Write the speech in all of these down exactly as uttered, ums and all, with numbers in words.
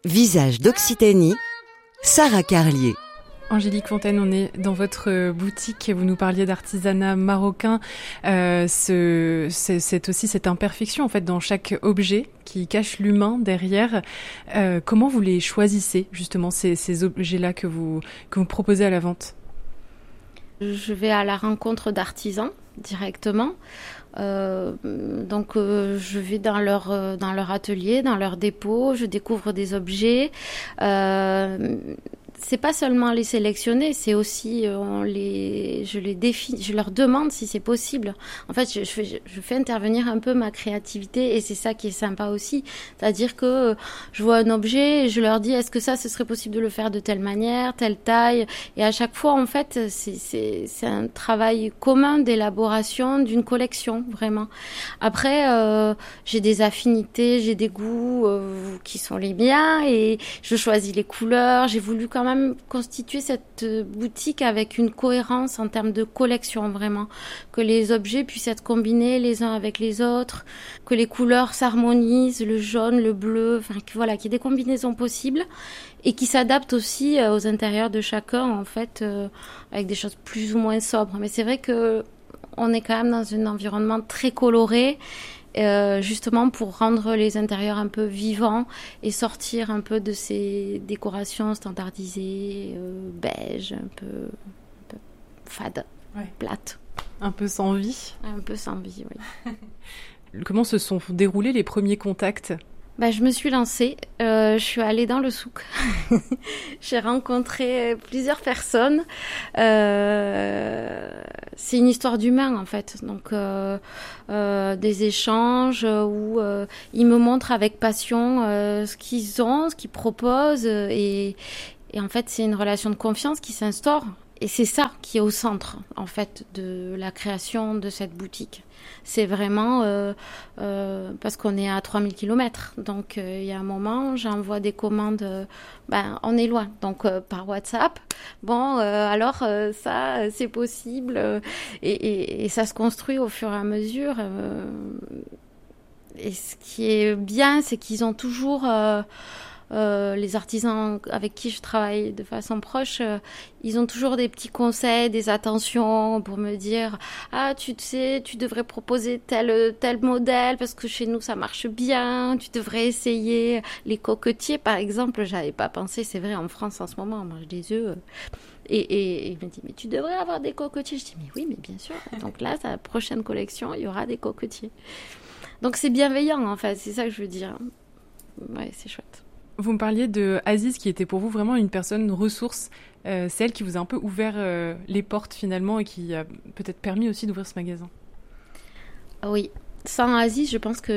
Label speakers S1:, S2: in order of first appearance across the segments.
S1: Visage d'Occitanie, Sarah Carlier.
S2: Angélique Fontaine, on est dans votre boutique, vous nous parliez d'artisanat marocain, euh, ce, c'est, c'est aussi cette imperfection en fait dans chaque objet qui cache l'humain derrière. Euh, comment vous les choisissez justement ces, ces objets-là que vous, que vous proposez à la vente ?
S3: Je vais à la rencontre d'artisans directement. Euh, donc euh, je vais dans leur euh, dans leur atelier, dans leur dépôt, je découvre des objets. Euh, c'est pas seulement les sélectionner, c'est aussi euh, on les je les défie, je leur demande si c'est possible. En fait, je, je fais je fais intervenir un peu ma créativité et c'est ça qui est sympa aussi, c'est-à-dire que euh, je vois un objet et je leur dis est-ce que ça ce serait possible de le faire de telle manière, telle taille, et à chaque fois en fait c'est c'est c'est un travail commun d'élaboration d'une collection vraiment. Après euh, j'ai des affinités, j'ai des goûts euh, qui sont les miens et je choisis les couleurs, j'ai voulu quand même constituer cette boutique avec une cohérence en termes de collection vraiment, que les objets puissent être combinés les uns avec les autres, que les couleurs s'harmonisent, le jaune, le bleu, enfin que, voilà, qu'il y ait des combinaisons possibles et qui s'adaptent aussi euh, aux intérieurs de chacun en fait, euh, avec des choses plus ou moins sobres. Mais c'est vrai que on est quand même dans un environnement très coloré. Euh, justement pour rendre les intérieurs un peu vivants et sortir un peu de ces décorations standardisées, euh, beige, un peu, un peu fade, ouais. Plate.
S2: Un peu sans vie.
S3: Un peu sans vie, oui.
S2: Comment se sont déroulés les premiers contacts ?
S3: Bah, je me suis lancée, euh, je suis allée dans le souk. J'ai rencontré plusieurs personnes. Euh, c'est une histoire d'humain en fait, donc euh, euh, des échanges où euh, ils me montrent avec passion euh, ce qu'ils ont, ce qu'ils proposent, et, et en fait c'est une relation de confiance qui s'instaure. Et c'est ça qui est au centre, en fait, de la création de cette boutique. C'est vraiment euh, euh, parce qu'on est à trois mille kilomètres. Donc, euh, il y a un moment, j'envoie des commandes, euh, ben, on est loin, donc euh, par WhatsApp. Bon, euh, alors euh, ça, c'est possible. Euh, et, et, et ça se construit au fur et à mesure. Euh, et ce qui est bien, c'est qu'ils ont toujours... Euh, Euh, les artisans avec qui je travaille de façon proche, euh, ils ont toujours des petits conseils, des attentions pour me dire ah tu sais tu devrais proposer tel tel modèle parce que chez nous ça marche bien, tu devrais essayer les coquetiers par exemple. J'avais pas pensé, c'est vrai en France en ce moment on mange des œufs et, et, et il me dit mais tu devrais avoir des cocotiers. Je dis mais oui mais bien sûr, donc là la prochaine collection il y aura des cocotiers, donc c'est bienveillant en fait, c'est ça que je veux dire. Ouais, c'est chouette.
S2: Vous me parliez de Aziz qui était pour vous vraiment une personne ressource, euh, c'est elle qui vous a un peu ouvert euh, les portes finalement et qui a peut-être permis aussi d'ouvrir ce magasin.
S3: Oui, sans Aziz, je pense que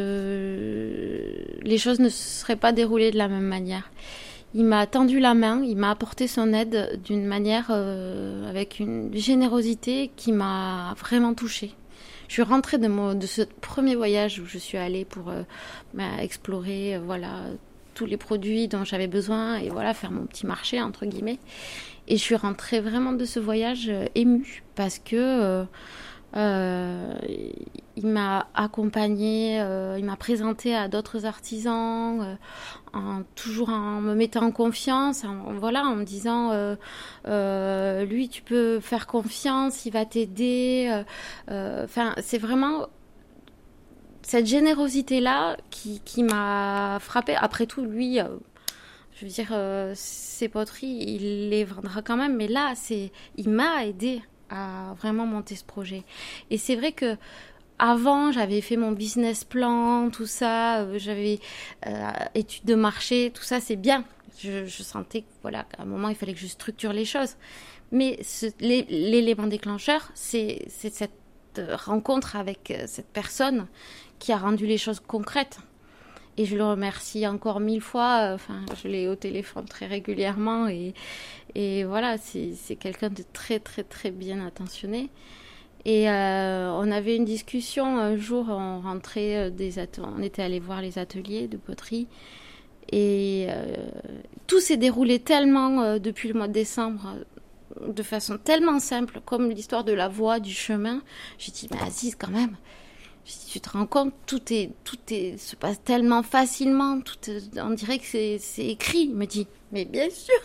S3: les choses ne se seraient pas déroulées de la même manière. Il m'a tendu la main, il m'a apporté son aide d'une manière euh, avec une générosité qui m'a vraiment touchée. Je suis rentrée de, mon, de ce premier voyage où je suis allée pour euh, bah, explorer, euh, voilà, tous les produits dont j'avais besoin et voilà, faire mon petit marché, entre guillemets. Et je suis rentrée vraiment de ce voyage euh, émue parce que euh, euh, il m'a accompagnée, euh, il m'a présentée à d'autres artisans, euh, en, toujours en me mettant en confiance, en, voilà, en me disant euh, euh, lui tu peux faire confiance, il va t'aider. Enfin, euh, c'est vraiment cette générosité-là qui, qui m'a frappée. Après tout, lui, euh, je veux dire, euh, ses poteries, il les vendra quand même. Mais là, c'est, il m'a aidé à vraiment monter ce projet. Et c'est vrai que avant, j'avais fait mon business plan, tout ça. Euh, j'avais euh, études de marché, tout ça, c'est bien. Je, je sentais que, voilà, qu'à un moment, il fallait que je structure les choses. Mais ce, les, l'élément déclencheur, c'est, c'est cette rencontre avec cette personne qui a rendu les choses concrètes. Et je le remercie encore mille fois. Enfin, je l'ai au téléphone très régulièrement. Et, et voilà, c'est, c'est quelqu'un de très, très, très bien attentionné. Et euh, on avait une discussion un jour, on rentrait des ateliers, on était allé voir les ateliers de poterie. Et euh, tout s'est déroulé tellement euh, depuis le mois de décembre, de façon tellement simple, comme l'histoire de la voie, du chemin. J'ai dit, mais Aziz, quand même, Je dis, tu te rends compte, tout est, tout est, se passe tellement facilement, tout, on dirait que c'est, c'est écrit. Il me dit, mais bien sûr.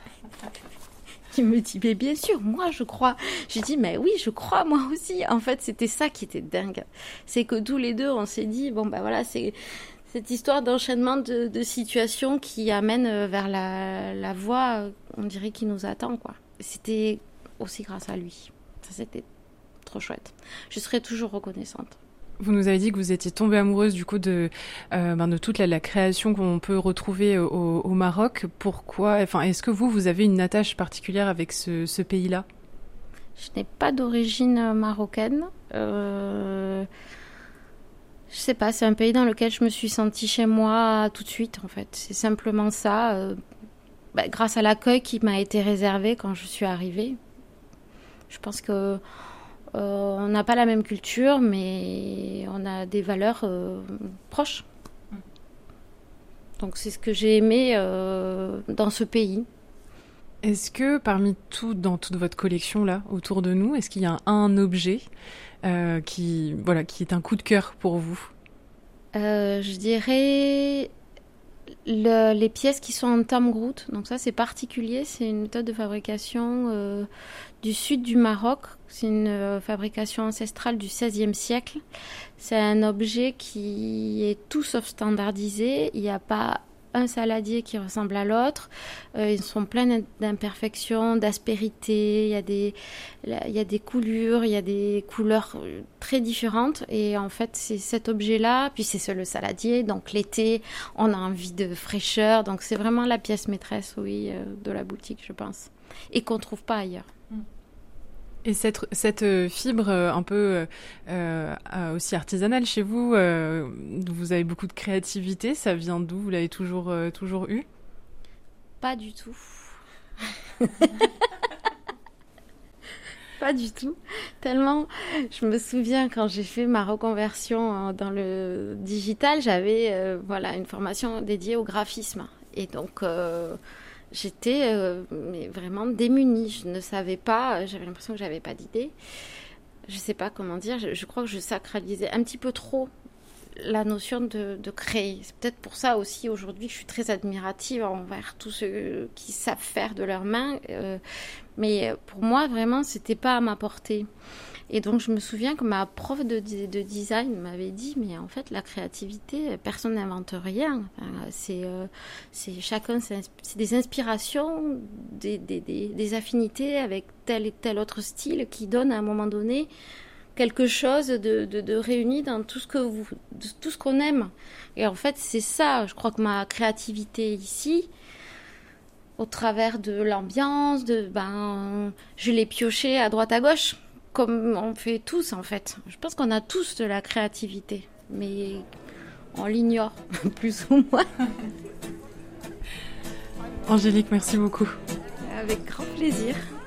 S3: Il me dit, mais bien sûr, moi je crois. Je dis, mais oui, je crois moi aussi. En fait, c'était ça qui était dingue. C'est que tous les deux, on s'est dit, bon ben voilà, c'est cette histoire d'enchaînement de, de situations qui amène vers la, la voie, on dirait, qui nous attend, quoi. C'était aussi grâce à lui. Ça, c'était trop chouette. Je serai toujours reconnaissante.
S2: Vous nous avez dit que vous étiez tombée amoureuse du coup de, euh, ben de toute la, la création qu'on peut retrouver au, au Maroc. Pourquoi, enfin, est-ce que vous, vous avez une attache particulière avec ce, ce pays-là ?
S3: Je n'ai pas d'origine marocaine. Euh... Je sais pas, c'est un pays dans lequel je me suis sentie chez moi tout de suite, en fait. C'est simplement ça, euh, bah, grâce à l'accueil qui m'a été réservé quand je suis arrivée. Je pense que euh, on n'a pas la même culture, mais on a des valeurs euh, proches. Donc c'est ce que j'ai aimé euh, dans ce pays.
S2: Est-ce que parmi tout, dans toute votre collection là, autour de nous, est-ce qu'il y a un objet euh, qui, voilà, qui est un coup de cœur pour vous ?
S3: euh, Je dirais le, les pièces qui sont en tamgrout. Donc ça c'est particulier, c'est une méthode de fabrication euh, du sud du Maroc. C'est une euh, fabrication ancestrale du seizième siècle. C'est un objet qui est tout sauf standardisé. Il n'y a pas un saladier qui ressemble à l'autre. Euh, ils sont pleins d'imperfections, d'aspérités. Il y a des, il y a des coulures, il y a des couleurs très différentes. Et en fait, c'est cet objet-là. Puis c'est le saladier. Donc l'été, on a envie de fraîcheur. Donc c'est vraiment la pièce maîtresse, oui, euh, de la boutique, je pense. Et qu'on ne trouve pas ailleurs.
S2: Et cette, cette fibre un peu euh, aussi artisanale chez vous, euh, vous avez beaucoup de créativité, ça vient d'où ? Vous l'avez toujours, euh, toujours eu ?
S3: Pas du tout. Pas du tout. Tellement, je me souviens quand j'ai fait ma reconversion dans le digital, j'avais euh, voilà, une formation dédiée au graphisme. Et donc... Euh, J'étais euh, mais vraiment démunie. Je ne savais pas, j'avais l'impression que je n'avais pas d'idée. Je ne sais pas comment dire, je, je crois que je sacralisais un petit peu trop la notion de, de créer. C'est peut-être pour ça aussi aujourd'hui que je suis très admirative envers tous ceux qui savent faire de leurs mains. Euh, mais pour moi, vraiment, ce n'était pas à ma portée. Et donc, je me souviens que ma prof de, de design m'avait dit, mais en fait, la créativité, personne n'invente rien. Enfin, c'est, euh, c'est chacun, c'est, c'est des inspirations, des, des, des, des affinités avec tel et tel autre style qui donnent à un moment donné quelque chose de, de, de réuni dans tout ce que vous, de, tout ce qu'on aime. Et en fait, c'est ça. Je crois que ma créativité ici, au travers de l'ambiance, de, ben, je l'ai piochée à droite à gauche. Comme on fait tous, en fait. Je pense qu'on a tous de la créativité, mais on l'ignore, plus ou moins.
S2: Angélique, merci beaucoup.
S3: Avec grand plaisir.